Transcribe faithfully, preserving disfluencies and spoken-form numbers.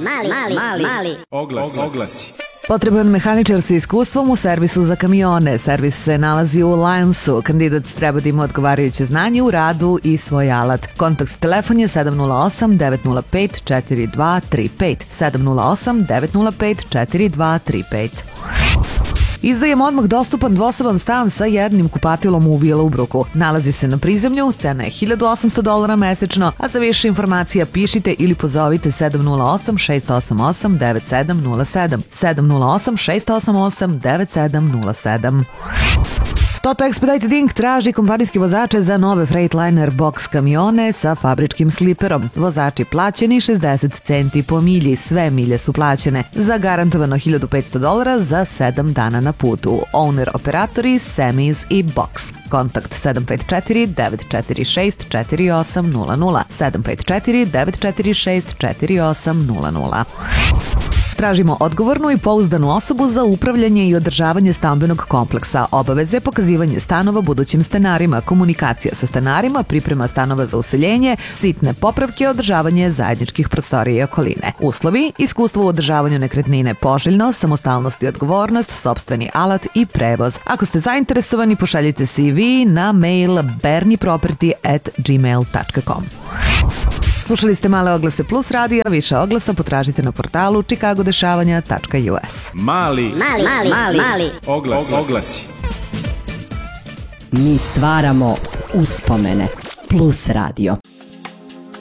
mali, mali, mali, mali. Oglasi. Oglasi. Potreban mehaničar sa iskustvom u servisu za kamione. Servis se nalazi u Lionsu. Kandidat treba da ima odgovarajuće znanje u radu i svoj alat. Kontakt telefon je sedam nula osam devet nula pet četiri dva tri pet, sedam nula osam devet nula pet četiri dva tri pet. Izdajem odmah dostupan dvosoban stan sa jednim kupatilom u Willowbrooku. Nalazi se na prizemlju, cena je hiljadu osamsto dolara mesečno, a za više informacija pišite ili pozovite sedam nula osam šest osam osam devet sedam nula sedam, sedam nula osam šest osam osam devet sedam nula sedam. Toto Expedited Incorporated traži kompanijske vozače za nove Freightliner box kamione sa fabričkim sliperom. Vozači plaćeni šezdeset centi po milji, sve milje su plaćene. Zagarantovano hiljadu petsto dolara za sedam dana na putu. Owner operatori Semis i Box. Kontakt sedam pet četiri devet četiri šest četiri osam nula nula, sedam pet četiri devet četiri šest četiri osam nula nula. Tražimo odgovornu i pouzdanu osobu za upravljanje i održavanje stambenog kompleksa, obaveze, pokazivanje stanova budućim stanarima, komunikacija sa stanarima, priprema stanova za useljenje, sitne popravke, održavanje zajedničkih prostorija i okoline. Uslovi: iskustvo u održavanju nekretnine poželjno, samostalnost i odgovornost, sopstveni alat i prevoz. Ako ste zainteresovani, pošaljite C V na mail berniproperty at gmail dot com. Slušali ste Male oglase plus radija, više oglasa potražite na portalu chicago dešavanja tačka u s. Mali, Mali, mali, mali, mali. Oglasi. Oglasi. Mi stvaramo uspomene. Plus radio.